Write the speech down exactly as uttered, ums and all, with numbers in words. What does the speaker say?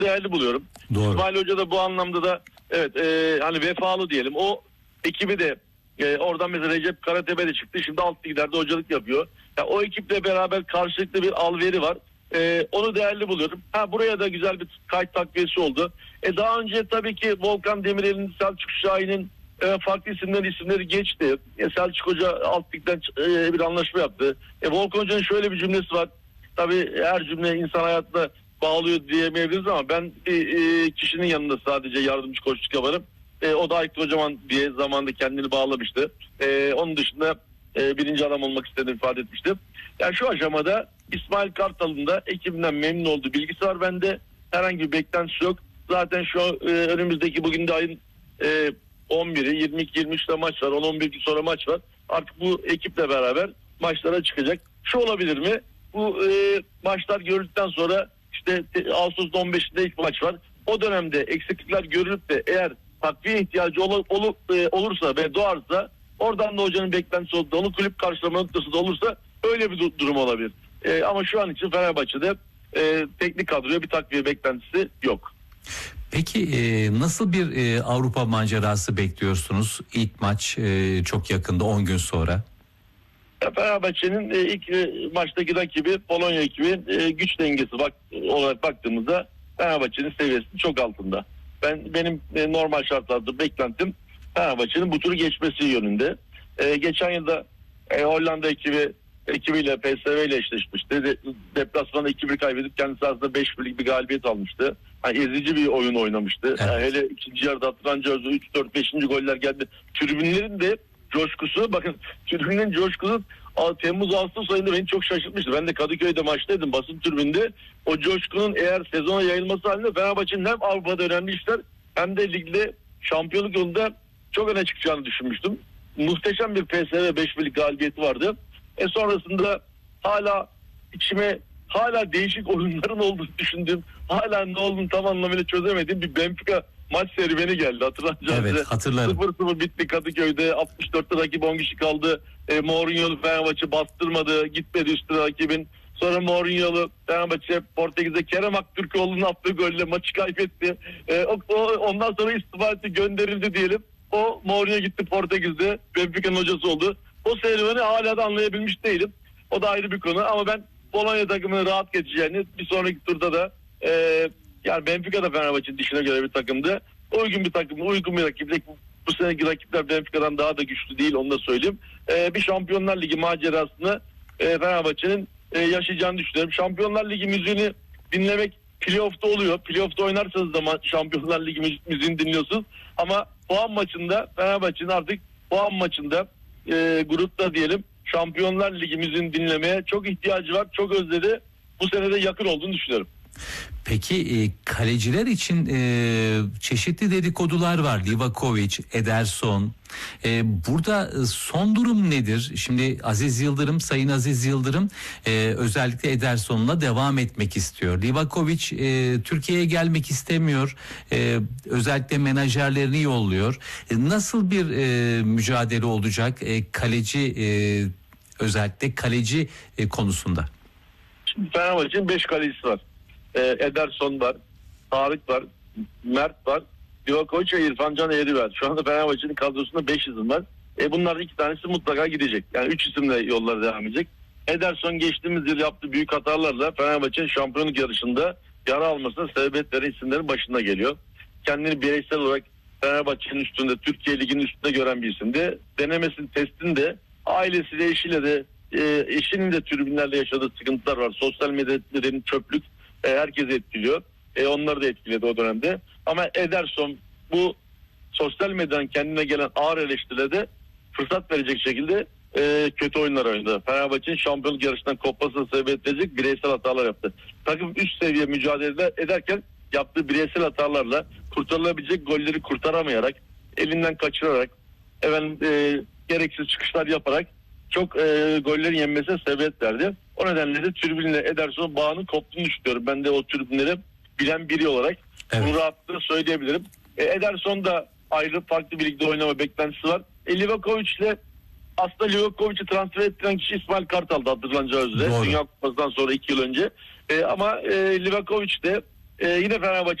değerli buluyorum. Doğru. İsmail Hoca da bu anlamda da evet e, hani vefalı diyelim. O ekibi de e, oradan mesela Recep Karatepe de çıktı. Şimdi alt liglerde hocalık yapıyor. Yani o ekiple beraber karşılıklı bir alveri var. E, onu değerli buluyorum. Ha, buraya da güzel bir kayıt takviyesi oldu. E, daha önce tabii ki Volkan Demirel'in, Selçuk Şahin'in e, farklı isimler isimleri geçti. E, Selçuk Hoca alt ligden e, bir anlaşma yaptı. E, Volkan Hoca'nın şöyle bir cümlesi var. Tabii her cümle insan hayatına bağlıyor diyemeyebiliriz ama ben bir e, kişinin yanında sadece yardımcı koçluk yaparım. E, o da Aykut Kocaman diye zamanda kendini bağlamıştı. E, onun dışında e, birinci adam olmak istediğini ifade etmişti. Yani şu aşamada İsmail Kartal'ın da ekibinden memnun olduğu bilgisi var bende. Herhangi bir beklentisi yok. Zaten şu e, önümüzdeki bugün de ayın e, on biri, yirmi iki yirmi üçte maç var. on on bir gün sonra maç var. Artık bu ekiple beraber maçlara çıkacak. Şu olabilir mi? Bu e, maçlar görüldükten sonra işte Ağustos'un on beşinde ilk maç var. O dönemde eksiklikler görülüp de eğer takviye ihtiyacı ol, ol, e, olursa ve doğarsa oradan da hocanın beklentisi olduğu, onu kulüp karşılama noktası da olursa öyle bir du- durum olabilir. E, ama şu an için Fenerbahçe'de e, teknik kadroya bir takviye beklentisi yok. Peki e, nasıl bir e, Avrupa macerası bekliyorsunuz? İlk maç e, çok yakında, on gün sonra. Fenerbahçe'nin e, ilk e, maçtaki rakibi Polonya ekibi e, güç dengesi bak, olarak baktığımızda Fenerbahçe'nin seviyesi çok altında. Ben benim e, normal şartlarda beklentim Fenerbahçe'nin bu turu geçmesi yönünde. E, geçen yılda e, Hollanda ekibi ekibiyle P S V ile eşleşmişti. De, deplasmanda iki bir kaybedip kendisi aslında beş birlik bir galibiyet almıştı. Yani ezici bir oyun oynamıştı. Evet. Yani hele ikinci yarıda hatırlanca üç dört beşinci goller geldi. Tribünlerin de coşkusu, bakın tribünlerin coşkusu Temmuz Ağustos ayında beni çok şaşırtmıştı. Ben de Kadıköy'de maçtaydım, basın tribünde. O coşkunun eğer sezona yayılması halinde Fenerbahçe'nin hem Avrupa'da önemli işler hem de ligde şampiyonluk yolunda çok öne çıkacağını düşünmüştüm. Muhteşem bir P S V beş birlik galibiyeti vardı. E sonrasında hala içime hala değişik oyunların olduğunu düşündüğüm, hala ne olduğunu tam anlamıyla çözemediğim bir Benfica maç serüveni geldi. Hatırlayacağınız Evet, hatırlarım. sıfır sıfır bitti Kadıköy'de. altmış dörtte rakip on kişi kaldı. E, Mourinho'lu Fenerbahçe bastırmadı. Gitmedi üstüne rakibin. Sonra Mourinho'lu Fenerbahçe Portekiz'de Kerem Aktürkoğlu'nun attığı golle maçı kaybetti. E, o, o, ondan sonra istifa etti, gönderildi diyelim. O Mourinho gitti Portekiz'de. Benfica'nın hocası oldu. O serüveni hala da anlayabilmiş değilim. O da ayrı bir konu ama ben Polonya takımını rahat geçeceğini, bir sonraki turda da e, yani Benfica da Fenerbahçe'nin dişine göre bir takımdı. Uygun bir takım, uygun bir rakip. Bu seneki rakipler Benfica'dan daha da güçlü değil, onu da söyleyeyim. E, bir Şampiyonlar Ligi macerasını e, Fenerbahçe'nin e, yaşayacağını düşünüyorum. Şampiyonlar Ligi müziğini dinlemek playoff'ta oluyor. Playoff'ta oynarsanız da ma- Şampiyonlar Ligi müziğini dinliyorsunuz. Ama puan maçında Fenerbahçe'nin artık puan maçında e, grupta diyelim Şampiyonlar Ligi müziğini dinlemeye çok ihtiyacı var. Çok özledi. Bu sene de yakın olduğunu düşünüyorum. Peki e, kaleciler için e, çeşitli dedikodular var. Livakovic, Ederson. E, burada e, son durum nedir? Şimdi Aziz Yıldırım, Sayın Aziz Yıldırım e, özellikle Ederson'la devam etmek istiyor. Livakovic e, Türkiye'ye gelmek istemiyor. E, özellikle menajerlerini yolluyor. E, nasıl bir e, mücadele olacak e, kaleci e, özellikle kaleci e, konusunda? Şimdi Fenerbahçe'nin beş kalecisi var. Ee, Ederson var, Tarık var, Mert var, Livakovic ve İrfan Can Eğri var. Şu anda Fenerbahçe'nin kadrosunda beş isim var. E bunların iki tanesi mutlaka gidecek. Yani üç isimle yollara devam edecek. Ederson geçtiğimiz yıl yaptığı büyük hatalarla Fenerbahçe'nin şampiyonluk yarışında yara almasına sebebiyet veren isimlerin başında geliyor. Kendini bireysel olarak Fenerbahçe'nin üstünde, Türkiye Ligi'nin üstünde gören bir isimdi. Denemesinin testinde ailesiyle, eşiyle de e, eşinin de tribünlerle yaşadığı sıkıntılar var. Sosyal medyanın çöplük e, herkesi etkiliyor. E, onları da etkiledi o dönemde. Ama Ederson bu sosyal medyanın kendine gelen ağır eleştirilerde fırsat verecek şekilde e, kötü oyunlar oynadı. Fenerbahçe'nin şampiyonluk yarışından kopmasına sebebiyet verecek bireysel hatalar yaptı. Takım üst seviye mücadele ederken yaptığı bireysel hatalarla kurtarılabilecek golleri kurtaramayarak, elinden kaçırarak, efendim, e, gereksiz çıkışlar yaparak çok e, gollerin yenmesine sebebiyet verdi. O nedenle de tribünle Ederson bağının koptuğunu düşünüyorum. Ben de o tribünleri bilen biri olarak evet, bunu rahatlıkla söyleyebilirim. E, Ederson da ayrı farklı bir ligde oynama beklentisi var. E, Livakovic ile aslında Livakovic'i transfer ettiren kişi İsmail Kartal'dı, hatırlanacağı üzere. Dünya Kupası'ndan sonra iki yıl önce. E, ama e, Livakovic de e, yine Fenerbahçe